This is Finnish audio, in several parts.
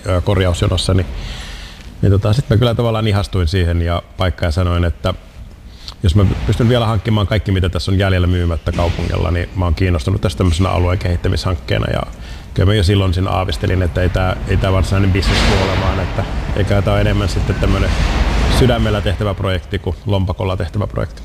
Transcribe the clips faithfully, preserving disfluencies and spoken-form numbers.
korjausjonossa, niin, niin tota, sitten mä kyllä tavallaan ihastuin siihen ja paikkaan ja sanoin, että jos mä pystyn vielä hankkimaan kaikki, mitä tässä on jäljellä myymättä kaupungilla, niin mä oon kiinnostunut tästä tämmöisenä alueen kehittämishankkeena. Ja kyllä mä jo silloin siinä aavistelin, että ei tää, ei tää varsinainen business ole, vaan että eikä tää ole enemmän sitten tämmönen sydämellä tehtävä projekti kuin lompakolla tehtävä projekti.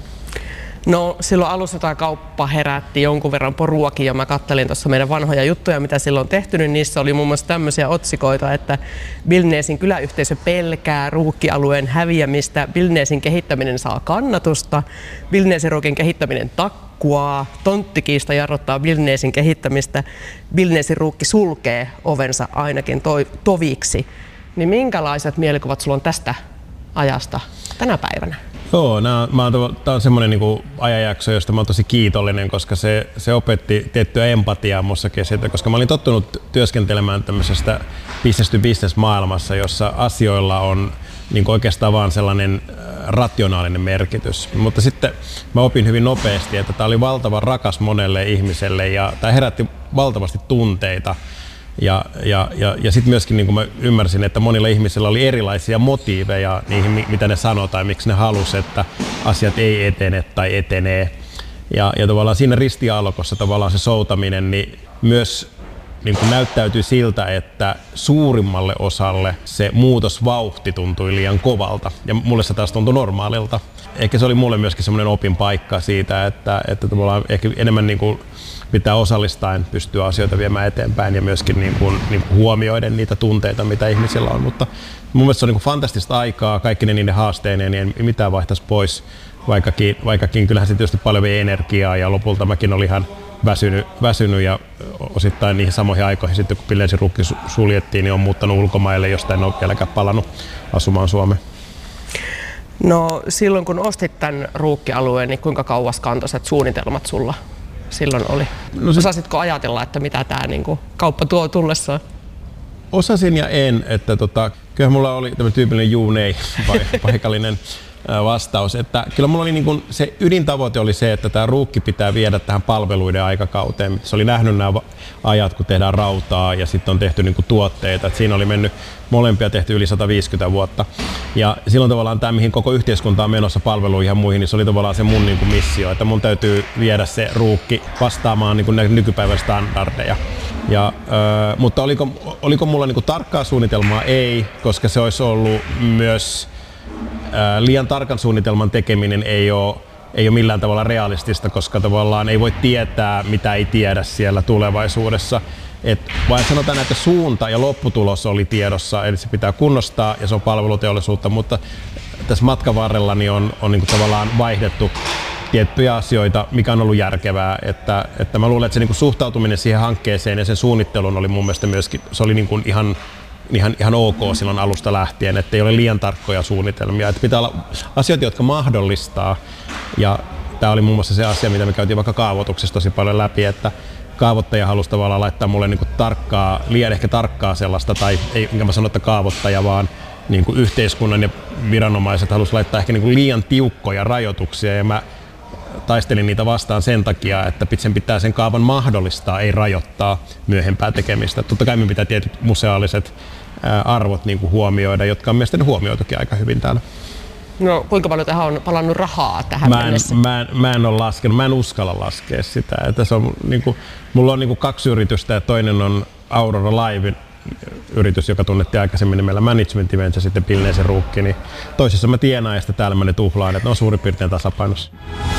No silloin alussa tämä kauppa herätti jonkun verran poruakin ja mä kattelin tuossa meidän vanhoja juttuja, mitä silloin on tehty, niin niissä oli muun muassa tämmöisiä otsikoita, että Billnesin kyläyhteisö pelkää ruukkialueen häviämistä, Billnesin kehittäminen saa kannatusta, Billnesin ruukin kehittäminen takkuaa, tonttikiista jarruttaa Billnesin kehittämistä, Billnesin ruukki sulkee ovensa ainakin toi, toviksi. Niin minkälaiset mielikuvat sulla on tästä ajasta tänä päivänä? Joo, tämä on semmoinen niinku ajanjakso, josta mä oon tosi kiitollinen, koska se, se opetti tiettyä empatiaa mussakin siitä, koska mä olin tottunut työskentelemään tämmöisestä business to business maailmassa, jossa asioilla on niinku oikeastaan vaan sellainen rationaalinen merkitys. Mutta sitten mä opin hyvin nopeasti, että tämä oli valtavan rakas monelle ihmiselle ja tämä herätti valtavasti tunteita. Ja, ja, ja, ja sitten myöskin niin mä ymmärsin, että monilla ihmisillä oli erilaisia motiiveja niihin, mitä ne sanoo tai miksi ne halusi, että asiat ei etene tai etenee. Ja, ja tavallaan siinä ristiaallokossa tavallaan se soutaminen niin myös niin kuin näyttäytyi siltä, että suurimmalle osalle se muutosvauhti tuntui liian kovalta ja mulle se taas tuntui normaalilta. Ehkä se oli mulle myöskin semmoinen opin paikka siitä, että, että tavallaan ehkä enemmän niin kuin pitää osallistaen pystyä asioita viemään eteenpäin ja myöskin niin kuin, niin kuin huomioiden niitä tunteita, mitä ihmisillä on. Mutta mun mielestä se on niin kuin fantastista aikaa, kaikki ne niiden haasteineen, niin en mitään vaihtaisi pois, vaikkakin, vaikkakin kyllähän se tietysti paljon vei energiaa ja lopulta mäkin olin ihan väsynyt, väsynyt ja osittain niihin samoihin aikoihin sitten kun Billnesin ruukki suljettiin, niin on muuttanut ulkomaille, josta en ole vieläkään palannut asumaan Suomeen. No silloin kun ostit tämän ruukkialueen, niin kuinka kauaskantoiset suunnitelmat sulla silloin oli? No se... Osasitko ajatella, että mitä tämä niinku kauppa tuo tullessaan? Osasin ja en, että tota, kyllä mulla oli tämmöinen tyypillinen juu nei paikallinen vastaus, että kyllä mulla oli niin kuin, se ydintavoite oli se, että tämä ruukki pitää viedä tähän palveluiden aikakauteen. Se oli nähnyt nämä ajat, kun tehdään rautaa ja sitten on tehty niin kuin tuotteita. Että siinä oli mennyt molempia tehty yli sata viisikymmentä vuotta. Ja silloin tavallaan tämä, mihin koko yhteiskunta on menossa palveluihin ja muihin, niin se oli tavallaan se mun niin kuin missio, että mun täytyy viedä se ruukki vastaamaan niin kuin nykypäivän standardeja. Ja, äh, mutta oliko, oliko mulla niin kuin tarkkaa suunnitelmaa? Ei, koska se olisi ollut myös liian tarkan suunnitelman tekeminen ei ole, ei ole millään tavalla realistista, koska tavallaan ei voi tietää, mitä ei tiedä siellä tulevaisuudessa. Et vaan sanotaan, että suunta ja lopputulos oli tiedossa, eli se pitää kunnostaa ja se on palveluteollisuutta, mutta tässä matkan varrella niin on, on niin kuin tavallaan vaihdettu tiettyjä asioita, mikä on ollut järkevää. Että, että mä luulen, että se niin kuin suhtautuminen siihen hankkeeseen ja sen suunnitteluun oli mun mielestä myöskin, se oli niin kuin ihan Ihan, ihan ok silloin alusta lähtien, että ei ole liian tarkkoja suunnitelmia. Että pitää olla asioita, jotka mahdollistaa. Ja tämä oli muun muassa se asia, mitä me käytiin vaikka kaavoituksessa tosi paljon läpi, että kaavoittaja halusi tavallaan laittaa mulle niin kuin tarkkaa, liian ehkä tarkkaa sellaista, tai ei, enkä mä sano, että kaavoittaja, vaan niin kuin yhteiskunnan ja viranomaiset halusi laittaa ehkä niin kuin liian tiukkoja rajoituksia. Ja mä taistelin niitä vastaan sen takia, että sen pitää sen kaavan mahdollistaa, ei rajoittaa myöhempää tekemistä. Totta kai me pitää tietyt museaaliset arvot niin kuin huomioida, jotka on mielestäni huomioitukin aika hyvin täällä. No kuinka paljon tähän on palannut rahaa tähän mä en, mennessä? Mä en, mä en ole laskenut, mä en uskalla laskea sitä. Että se on, niin kuin, mulla on niin kuin kaksi yritystä ja toinen on Aurora Live yritys, joka tunnettiin aikaisemmin nimellä Management Events ja sitten Billnesin ruukki. Niin toisessa mä tienaan ja sitten täällä mä ne tuhlaan, että ne on suurin piirtein tasapainossa.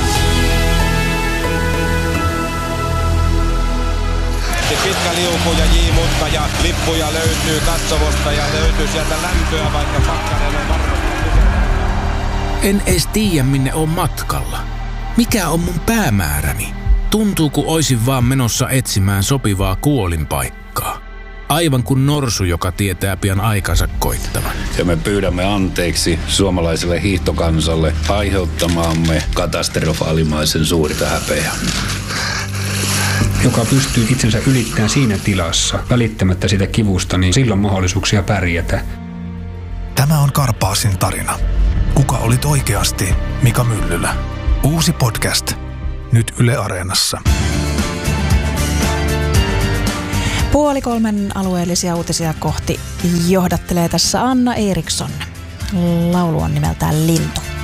Pitkä liuku ja J-mutka ja lippuja löytyy katsomosta ja löytyy sieltä lämpöä, vaikka pakkanen on varmasti. En edes tiedä, minne on matkalla. Mikä on mun päämääräni? Tuntuu, kun oisin vaan menossa etsimään sopivaa kuolinpaikkaa. Aivan kuin norsu, joka tietää pian aikansa koittavan. Ja me pyydämme anteeksi suomalaiselle hiihtokansalle aiheuttamaamme katastrofaalimaisen suurta häpeää. Joka pystyy itsensä ylittämään siinä tilassa, välittämättä sitä kivusta, niin silloin mahdollisuuksia pärjätä. Tämä on Karpaasin tarina. Kuka olit oikeasti Mika Myllylä? Uusi podcast. Nyt Yle Areenassa. Puoli kolmen alueellisia uutisia kohti johdattelee tässä Anna Eriksson. Laulu on nimeltään Lintu.